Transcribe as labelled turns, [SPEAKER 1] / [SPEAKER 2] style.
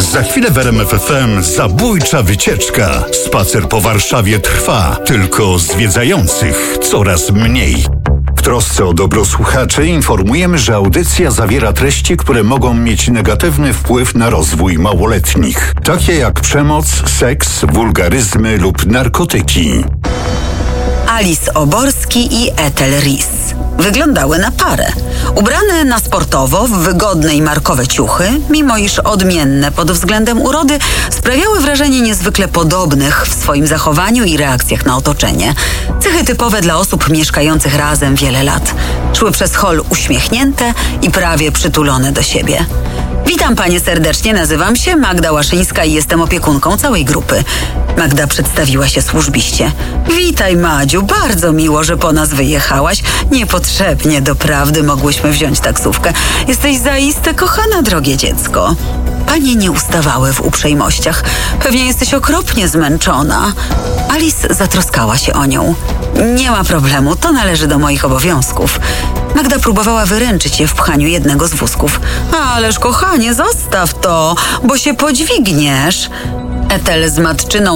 [SPEAKER 1] Za chwilę w RMF FM zabójcza wycieczka. Spacer po Warszawie trwa, tylko zwiedzających coraz mniej. W trosce o dobro słuchaczy informujemy, że audycja zawiera treści, które mogą mieć negatywny wpływ na rozwój małoletnich, takie jak przemoc, seks, wulgaryzmy lub narkotyki.
[SPEAKER 2] Alice Oborski i Ethel Ries wyglądały na parę. Ubrane na sportowo w wygodne i markowe ciuchy, mimo iż odmienne pod względem urody, sprawiały wrażenie niezwykle podobnych w swoim zachowaniu i reakcjach na otoczenie. Cechy typowe dla osób mieszkających razem wiele lat. Szły przez hol uśmiechnięte i prawie przytulone do siebie. Witam panie serdecznie, nazywam się Magda Łaszyńska i jestem opiekunką całej grupy. Magda przedstawiła się służbiście. Witaj Madziu, bardzo miło, że po nas wyjechałaś. Niepotrzebnie, doprawdy mogłyśmy wziąć taksówkę. Jesteś zaiste kochana, drogie dziecko. Panie nie ustawały w uprzejmościach. Pewnie jesteś okropnie zmęczona. Alice zatroskała się o nią. Nie ma problemu, to należy do moich obowiązków. Magda próbowała wyręczyć je w pchaniu jednego z wózków. Ależ kochanie, zostaw to, bo się podźwigniesz. Ethel z matczyną